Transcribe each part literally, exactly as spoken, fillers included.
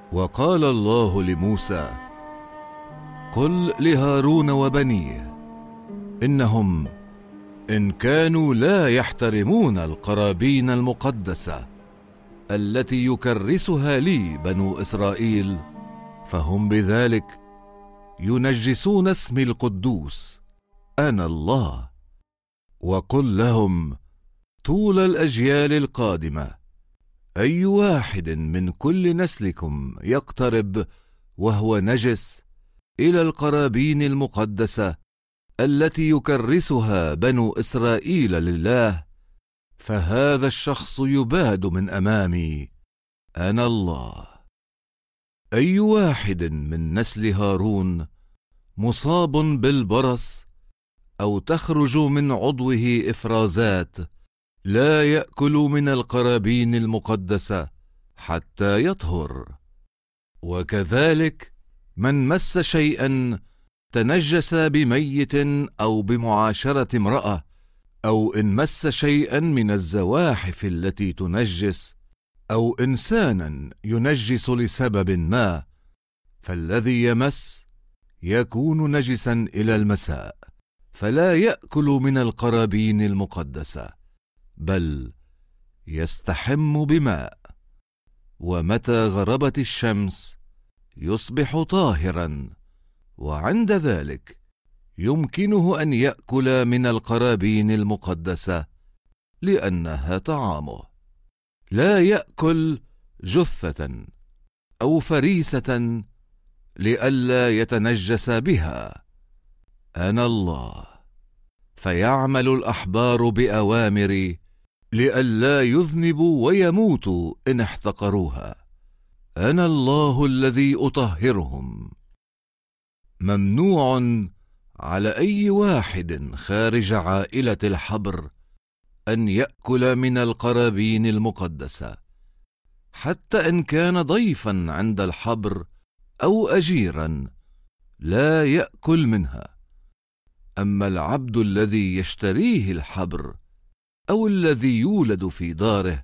وقال الله لموسى: قل لهارون وبنيه إنهم إن كانوا لا يحترمون القرابين المقدسة التي يكرسها لي بنو إسرائيل، فهم بذلك ينجسون اسمي القدوس أنا الله. وقل لهم طول الأجيال القادمة: أي واحد من كل نسلكم يقترب وهو نجس إلى القرابين المقدسة التي يكرسها بنو إسرائيل لله، فهذا الشخص يباد من أمامي أنا الله. أي واحد من نسل هارون مصاب بالبرص أو تخرج من عضوه إفرازات لا يأكل من القرابين المقدسة حتى يطهر. وكذلك من مس شيئا تنجس بميت أو بمعاشرة امرأة، أو إن مس شيئا من الزواحف التي تنجس، أو إنسانا ينجس لسبب ما، فالذي يمس يكون نجسا إلى المساء، فلا يأكل من القرابين المقدسة، بل يستحم بماء، ومتى غربت الشمس يصبح طاهرا، وعند ذلك يمكنه أن يأكل من القرابين المقدسة لأنها طعامه. لا يأكل جثة أو فريسة لئلا يتنجس بها أنا الله. فيعمل الأحبار بأوامري لئلا يذنبوا ويموتوا إن احتقروها أنا الله الذي أطهرهم. ممنوع على أي واحد خارج عائلة الحبر أن يأكل من القرابين المقدسة، حتى إن كان ضيفا عند الحبر أو أجيرا لا يأكل منها. أما العبد الذي يشتريه الحبر أو الذي يولد في داره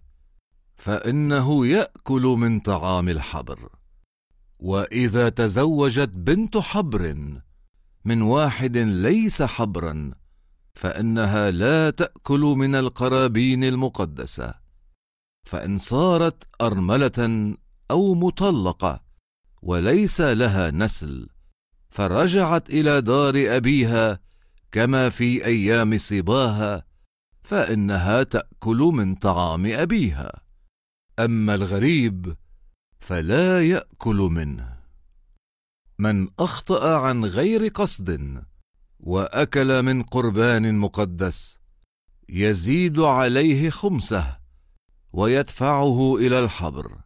فإنه يأكل من طعام الحبر. وإذا تزوجت بنت حبر من واحد ليس حبرا فإنها لا تأكل من القرابين المقدسة. فإن صارت أرملة أو مطلقة وليس لها نسل فرجعت إلى دار أبيها كما في أيام صباها، فإنها تأكل من طعام أبيها. أما الغريب فلا يأكل منه. من أخطأ عن غير قصد وأكل من قربان مقدس يزيد عليه خمسه ويدفعه إلى الحبر.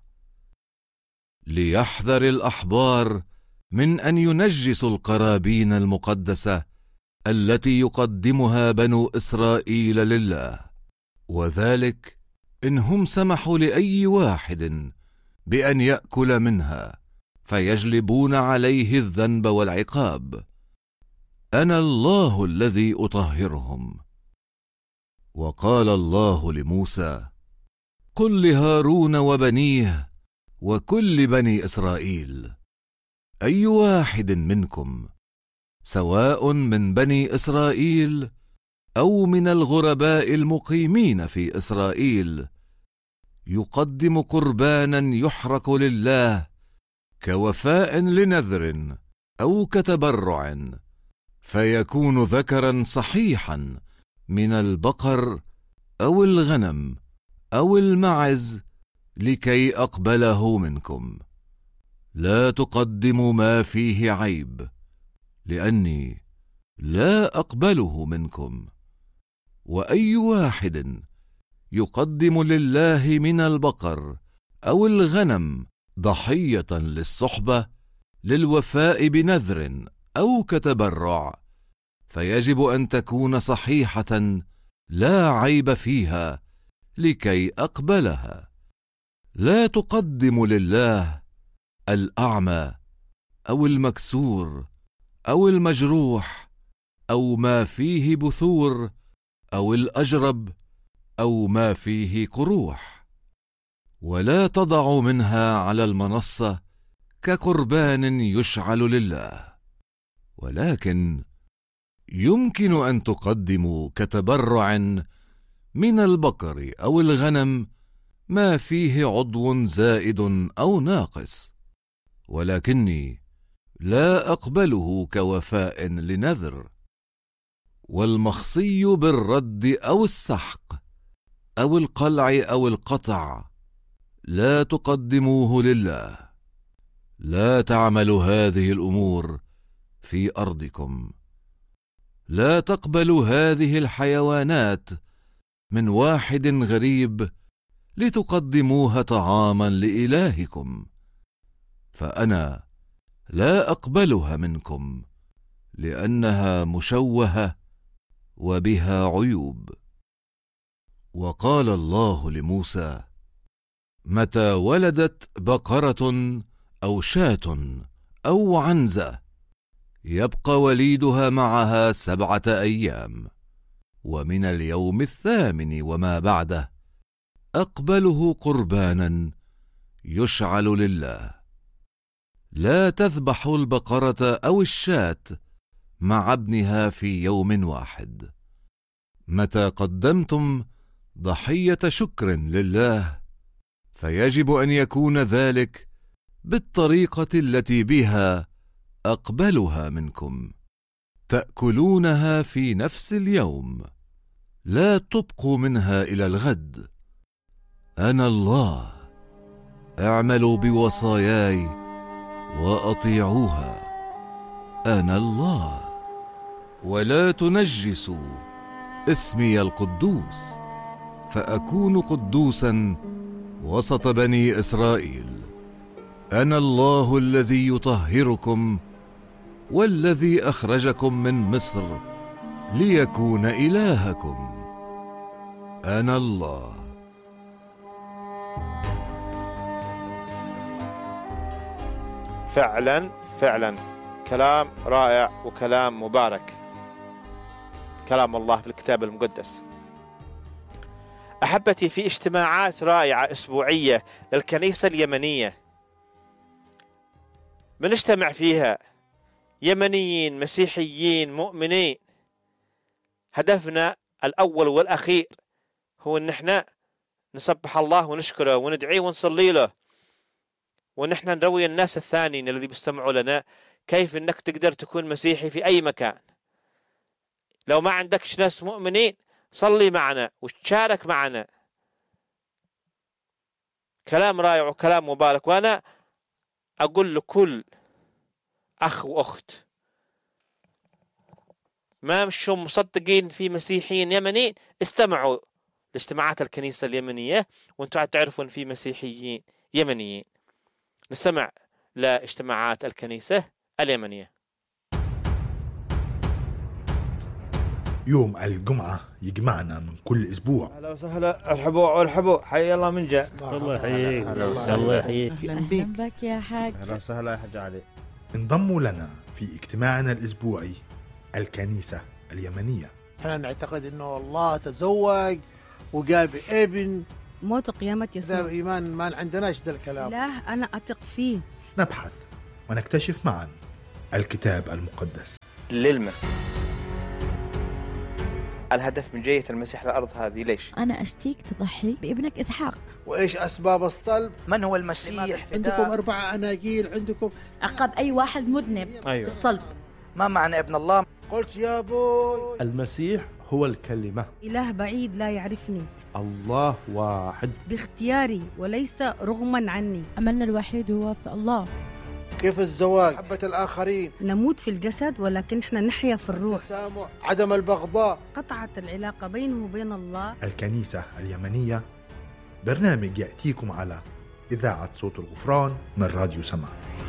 ليحذر الأحبار من أن ينجسوا القرابين المقدسة التي يقدمها بنو إسرائيل لله، وذلك إنهم سمحوا لأي واحد بأن يأكل منها فيجلبون عليه الذنب والعقاب. أنا الله الذي أطهرهم. وقال الله لموسى: قل لهارون وبنيه وكل بني إسرائيل: أي واحد منكم سواء من بني إسرائيل أو من الغرباء المقيمين في إسرائيل يقدم قربانا يحرق لله كوفاء لنذر أو كتبرع، فيكون ذكرا صحيحا من البقر أو الغنم أو المعز لكي أقبله منكم. لا تقدموا ما فيه عيب، لأني لا أقبله منكم. وأي واحد يقدم لله من البقر أو الغنم ضحية للصحبة للوفاء بنذر أو كتبرع فيجب أن تكون صحيحة لا عيب فيها لكي أقبلها. لا تقدم لله الأعمى أو المكسور أو المجروح أو ما فيه بثور أو الأجرب أو ما فيه قروح. ولا تضع منها على المنصة كقربان يشعل لله، ولكن يمكن أن تقدموا كتبرع من البقر أو الغنم ما فيه عضو زائد أو ناقص، ولكني لا أقبله كوفاء لنذر. والمخصي بالرد أو السحق أو القلع أو القطع لا تقدموه لله. لا تعملوا هذه الأمور في أرضكم. لا تقبلوا هذه الحيوانات من واحد غريب لتقدموها طعاما لإلهكم، فأنا لا أقبلها منكم لأنها مشوهة وبها عيوب. وقال الله لموسى: متى ولدت بقرة أو شاة أو عنزة يبقى وليدها معها سبعة أيام، ومن اليوم الثامن وما بعده أقبله قربانا يشعل لله. لا تذبحوا البقرة أو الشاة مع ابنها في يوم واحد. متى قدمتم ضحية شكر لله فيجب أن يكون ذلك بالطريقة التي بها أقبلها منكم. تأكلونها في نفس اليوم، لا تبقوا منها إلى الغد. أنا الله، اعملوا بوصاياي وأطيعوها. أنا الله. ولا تنجسوا اسمي القدوس، فأكون قدوسا وسط بني إسرائيل. أنا الله الذي يطهركم والذي أخرجكم من مصر ليكون إلهكم. أنا الله. فعلا فعلا كلام رائع وكلام مبارك، كلام الله في الكتاب المقدس. أحبتي، في اجتماعات رائعة أسبوعية للكنيسة اليمنية بنجتمع فيها يمنيين مسيحيين مؤمنين. هدفنا الأول والأخير هو أن احنا نسبح الله ونشكره وندعيه ونصلي له، وأن احنا نروي الناس الثانيين الذي بيستمعوا لنا كيف أنك تقدر تكون مسيحي في أي مكان. لو ما عندكش ناس مؤمنين صلي معنا وتشارك معنا. كلام رائع وكلام مبارك. وأنا أقول لكل أخ وأخت ما مش مصدقين في مسيحيين يمنيين، استمعوا لاجتماعات الكنيسة اليمنية وانتم تعرفون في مسيحيين يمنيين. نستمع لاجتماعات الكنيسة اليمنية. يوم الجمعة يجمعنا من كل أسبوع. أهلا وسهلا، ارحبوا ارحبوا، حي الله من جاء. الله يحييك. الله يحييك. أهلا بك يا حاج. أهلا وسهلا يا حاج علي. انضموا لنا في اجتماعنا الأسبوعي الكنيسة اليمنية. احنا نعتقد انه الله تزوج وجاب ابن، موت قيامة يسوع. هذا ايمان ما عندناش ده الكلام. لا انا اثق فيه. نبحث ونكتشف معا الكتاب المقدس للمن. الهدف من جية المسيح للأرض هذه ليش؟ أنا أشتيك تضحي بابنك إسحاق. وايش اسباب الصلب؟ من هو المسيح؟ عندكم اربع اناجيل، عندكم عقاب أي واحد مذنب. أيوة. الصلب. ما معنى ابن الله؟ قلت يا بوي المسيح هو الكلمة. إله بعيد لا يعرفني. الله واحد. باختياري وليس رغما عني. أملنا الوحيد هو في الله. كيف الزواج؟ محبة الآخرين، نموت في الجسد ولكن احنا نحيا في الروح. التسامح، عدم البغضاء. قطعت العلاقة بينه وبين الله. الكنيسة اليمنية برنامج يأتيكم على إذاعة صوت الغفران من راديو سما.